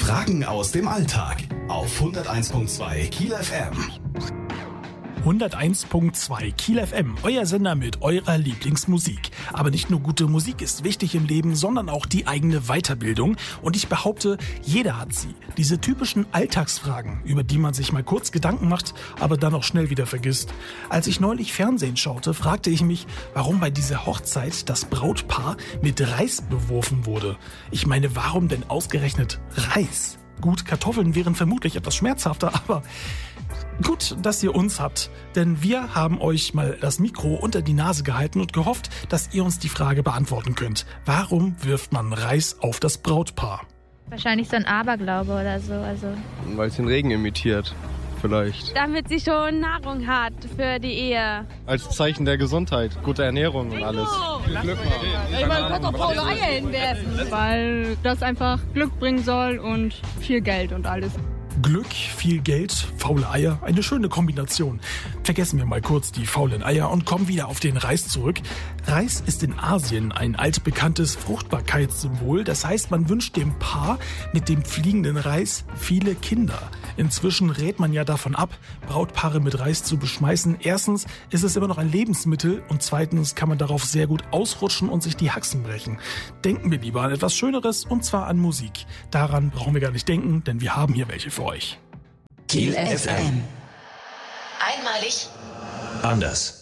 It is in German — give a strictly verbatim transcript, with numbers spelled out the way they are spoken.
Fragen aus dem Alltag auf hunderteins Komma zwei Kiel F M. hunderteins Komma zwei Kiel F M, euer Sender mit eurer Lieblingsmusik. Aber nicht nur gute Musik ist wichtig im Leben, sondern auch die eigene Weiterbildung. Und ich behaupte, jeder hat sie. Diese typischen Alltagsfragen, über die man sich mal kurz Gedanken macht, aber dann auch schnell wieder vergisst. Als ich neulich Fernsehen schaute, fragte ich mich, warum bei dieser Hochzeit das Brautpaar mit Reis beworfen wurde. Ich meine, warum denn ausgerechnet Reis? Gut, Kartoffeln wären vermutlich etwas schmerzhafter, aber gut, dass ihr uns habt, denn wir haben euch mal das Mikro unter die Nase gehalten und gehofft, dass ihr uns die Frage beantworten könnt. Warum wirft man Reis auf das Brautpaar? Wahrscheinlich so ein Aberglaube oder so. Also. Weil es den Regen imitiert, vielleicht. Damit sie schon Nahrung hat für die Ehe. Als Zeichen der Gesundheit, gute Ernährung und alles. Viel Glück machen. Ich meine, kannst doch faule Eier hinwerfen. Weil das einfach Glück bringen soll und viel Geld und alles. Glück, viel Geld, faule Eier, eine schöne Kombination. Vergessen wir mal kurz die faulen Eier und kommen wieder auf den Reis zurück. Reis ist in Asien ein altbekanntes Fruchtbarkeitssymbol. Das heißt, man wünscht dem Paar mit dem fliegenden Reis viele Kinder. Inzwischen rät man ja davon ab, Brautpaare mit Reis zu beschmeißen. Erstens ist es immer noch ein Lebensmittel und zweitens kann man darauf sehr gut ausrutschen und sich die Haxen brechen. Denken wir lieber an etwas Schöneres und zwar an Musik. Daran brauchen wir gar nicht denken, denn wir haben hier welche für euch. Kiel F M. Einmalig. Anders.